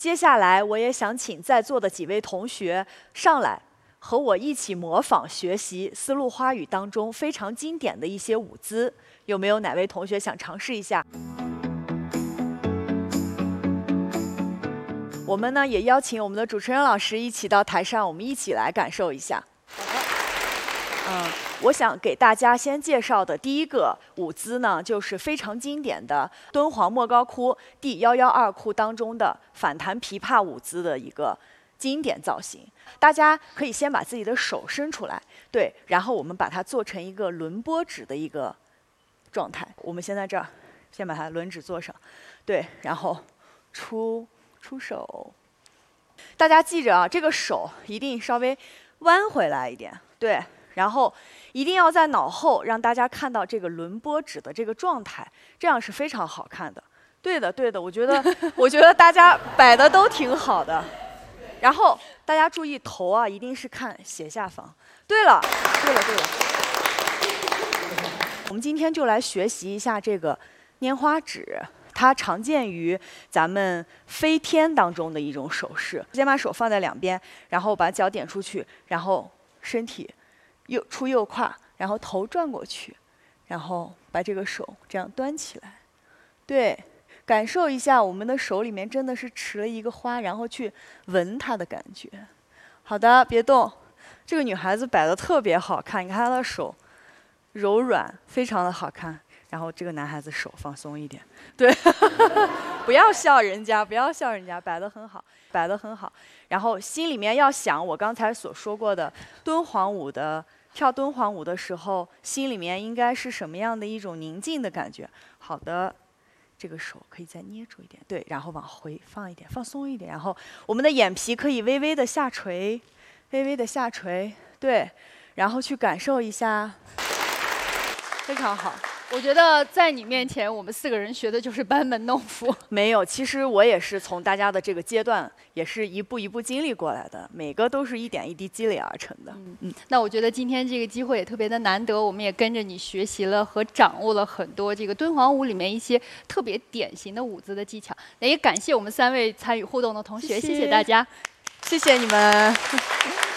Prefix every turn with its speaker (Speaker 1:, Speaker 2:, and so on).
Speaker 1: 接下来，我也想请在座的几位同学上来，和我一起模仿学习丝路花语当中非常经典的一些舞姿。有没有哪位同学想尝试一下？我们呢也邀请我们的主持人老师一起到台上，我们一起来感受一下。我想给大家先介绍的第一个舞姿呢，就是非常经典的敦煌莫高窟第112窟当中的反弹琵琶舞姿的一个经典造型。大家可以先把自己的手伸出来，对，然后我们把它做成一个轮波指的一个状态。我们先在这儿，先把它轮指做上，对，然后出手。大家记着啊，这个手一定稍微弯回来一点，对。然后一定要在脑后让大家看到这个轮波指的这个状态，这样是非常好看的。对的，对的，我觉得大家摆的都挺好的。然后大家注意头啊，一定是看斜下方。对了。我们今天就来学习一下这个拈花指，它常见于咱们飞天当中的一种手势。先把手放在两边，然后把脚点出去，然后身体右胯，然后头转过去，然后把这个手这样端起来，对，感受一下我们的手里面真的是持了一个花，然后去闻它的感觉。好的，别动。这个女孩子摆的特别好看，你看她的手柔软，非常的好看。然后这个男孩子手放松一点，对，不要笑人家，摆得很好。然后心里面要想我刚才所说过的跳敦煌舞的时候，心里面应该是什么样的一种宁静的感觉。好的，这个手可以再捏住一点，对，然后往回放一点，放松一点。然后我们的眼皮可以微微的下垂，对，然后去感受一下，非常好。
Speaker 2: 我觉得在你面前，我们4个人学的就是班门弄斧。
Speaker 1: 没有，其实我也是从大家的这个阶段，也是一步一步经历过来的，每个都是一点一滴积累而成的。
Speaker 2: 那我觉得今天这个机会也特别的难得，我们也跟着你学习了和掌握了很多这个敦煌舞里面一些特别典型的舞姿的技巧。那也感谢我们3位参与互动的同学，谢谢大家，
Speaker 1: 谢谢你们。